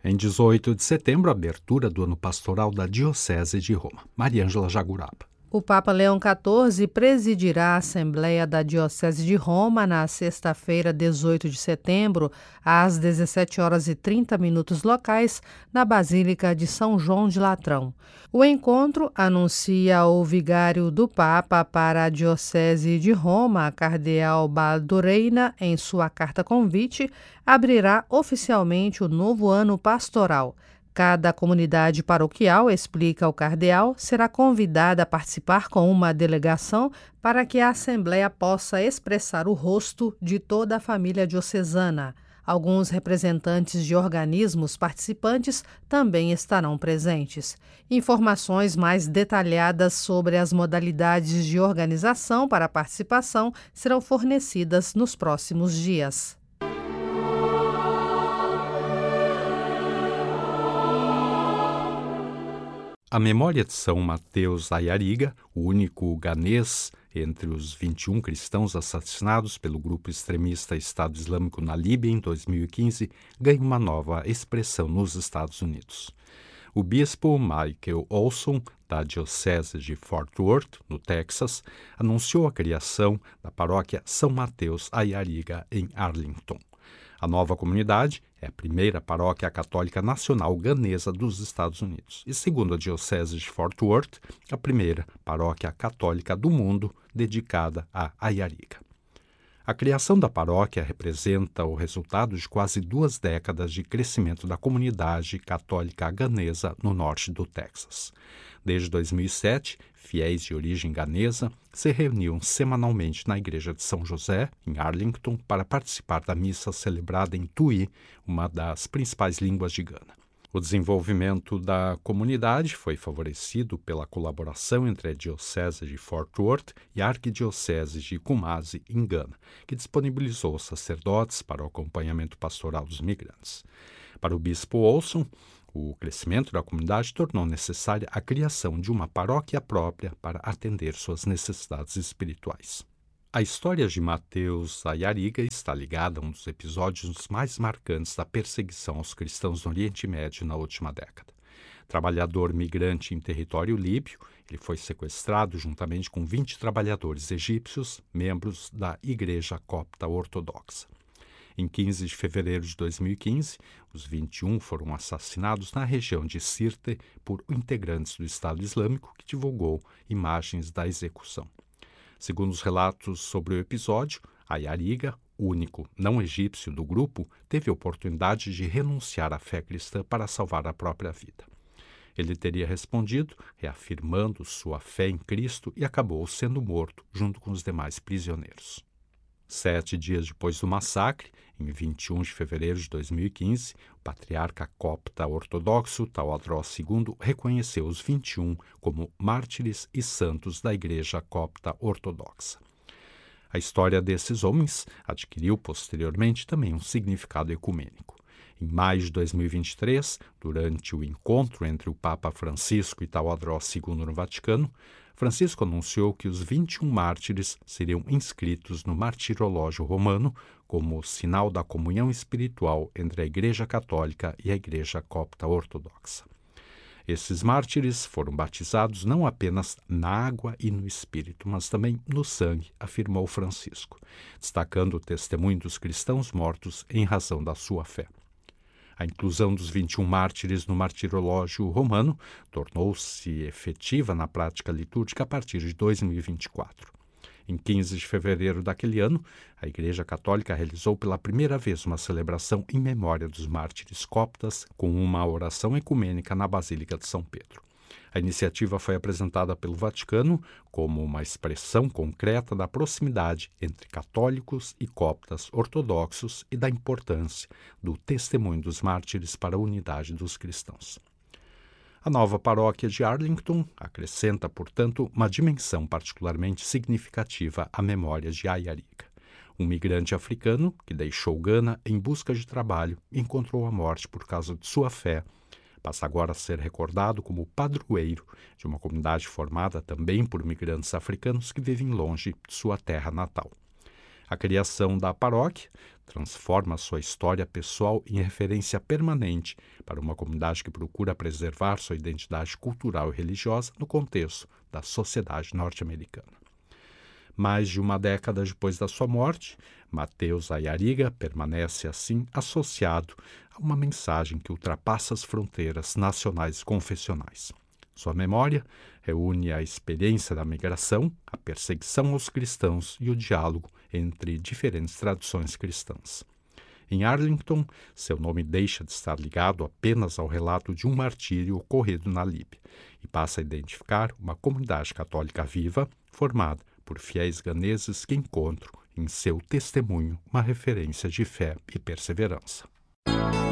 Em 18 de setembro, abertura do ano pastoral da Diocese de Roma. Mariângela Jaguraba. O Papa Leão XIV presidirá a Assembleia da Diocese de Roma na sexta-feira, 18 de setembro, às 17h30 locais, na Basílica de São João de Latrão. O encontro, anuncia o vigário do Papa para a Diocese de Roma, cardeal Baldo Reina, em sua carta convite, abrirá oficialmente o novo ano pastoral. Cada comunidade paroquial, explica o cardeal, será convidada a participar com uma delegação para que a Assembleia possa expressar o rosto de toda a família diocesana. Alguns representantes de organismos participantes também estarão presentes. Informações mais detalhadas sobre as modalidades de organização para a participação serão fornecidas nos próximos dias. A memória de São Mateus Ayariga, o único ganês entre os 21 cristãos assassinados pelo grupo extremista Estado Islâmico na Líbia em 2015, ganha uma nova expressão nos Estados Unidos. O bispo Michael Olson, da Diocese de Fort Worth, no Texas, anunciou a criação da paróquia São Mateus Ayariga em Arlington. A nova comunidade é a primeira paróquia católica nacional ganesa dos Estados Unidos e, segundo a Diocese de Fort Worth, a primeira paróquia católica do mundo dedicada a Ayariga. A criação da paróquia representa o resultado de quase 2 décadas de crescimento da comunidade católica ganesa no norte do Texas. Desde 2007, fiéis de origem ganesa se reuniam semanalmente na Igreja de São José, em Arlington, para participar da missa celebrada em Tui, uma das principais línguas de Gana. O desenvolvimento da comunidade foi favorecido pela colaboração entre a Diocese de Fort Worth e a Arquidiocese de Kumasi, em Gana, que disponibilizou sacerdotes para o acompanhamento pastoral dos migrantes. Para o bispo Olson, o crescimento da comunidade tornou necessária a criação de uma paróquia própria para atender suas necessidades espirituais. A história de Mateus Ayariga está ligada a um dos episódios mais marcantes da perseguição aos cristãos no Oriente Médio na última década. Trabalhador migrante em território líbio, ele foi sequestrado juntamente com 20 trabalhadores egípcios, membros da Igreja Copta Ortodoxa. Em 15 de fevereiro de 2015, os 21 foram assassinados na região de Sirte por integrantes do Estado Islâmico que divulgou imagens da execução. Segundo os relatos sobre o episódio, Ayariga, único não egípcio do grupo, teve a oportunidade de renunciar à fé cristã para salvar a própria vida. Ele teria respondido, reafirmando sua fé em Cristo, e acabou sendo morto junto com os demais prisioneiros. 7 dias depois do massacre, em 21 de fevereiro de 2015, o patriarca copta ortodoxo Tawadros II reconheceu os 21 como mártires e santos da Igreja Copta Ortodoxa. A história desses homens adquiriu posteriormente também um significado ecumênico. Em maio de 2023, durante o encontro entre o Papa Francisco e Tawadros II no Vaticano, Francisco anunciou que os 21 mártires seriam inscritos no Martirológio Romano como sinal da comunhão espiritual entre a Igreja Católica e a Igreja Copta Ortodoxa. Esses mártires foram batizados não apenas na água e no Espírito, mas também no sangue, afirmou Francisco, destacando o testemunho dos cristãos mortos em razão da sua fé. A inclusão dos 21 mártires no Martirológio Romano tornou-se efetiva na prática litúrgica a partir de 2024. Em 15 de fevereiro daquele ano, a Igreja Católica realizou pela primeira vez uma celebração em memória dos mártires coptas com uma oração ecumênica na Basílica de São Pedro. A iniciativa foi apresentada pelo Vaticano como uma expressão concreta da proximidade entre católicos e coptas ortodoxos e da importância do testemunho dos mártires para a unidade dos cristãos. A nova paróquia de Arlington acrescenta, portanto, uma dimensão particularmente significativa à memória de Ayariga, um migrante africano que deixou Gana em busca de trabalho e encontrou a morte por causa de sua fé. Passa agora a ser recordado como padroeiro de uma comunidade formada também por migrantes africanos que vivem longe de sua terra natal. A criação da paróquia transforma sua história pessoal em referência permanente para uma comunidade que procura preservar sua identidade cultural e religiosa no contexto da sociedade norte-americana. Mais de uma década depois da sua morte, Mateus Ayariga permanece assim associado a uma mensagem que ultrapassa as fronteiras nacionais e confessionais. Sua memória reúne a experiência da migração, a perseguição aos cristãos e o diálogo entre diferentes tradições cristãs. Em Arlington, seu nome deixa de estar ligado apenas ao relato de um martírio ocorrido na Líbia e passa a identificar uma comunidade católica viva, formada por fiéis ganeses que encontram em seu testemunho uma referência de fé e perseverança.